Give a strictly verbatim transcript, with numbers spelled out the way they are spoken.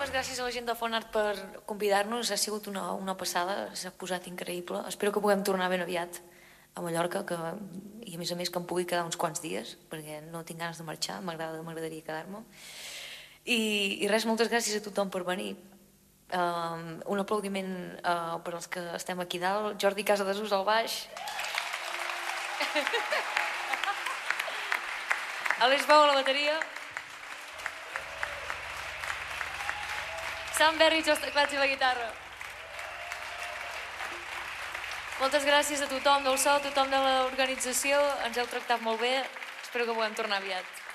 moltes gràcies a la gent de Font Art per convidar-nos. Ha sigut una, una passada, s'ha posat increïble. Espero que puguem tornar ben aviat a Mallorca, que, i a més a més que em pugui quedar uns quants dies, perquè no tinc ganes de marxar, m'agradaria quedar-me. I, I res, moltes gràcies a tothom per venir. Um, un aplaudiment uh, per als que estem aquí dalt. Jordi Casadesús al baix. Aleix Bou a la bateria. Sam Berrich als teclats i la guitarra. Moltes gràcies a tothom del so, a tothom de l'organització. Ens heu tractat molt bé. Espero que puguem tornar aviat.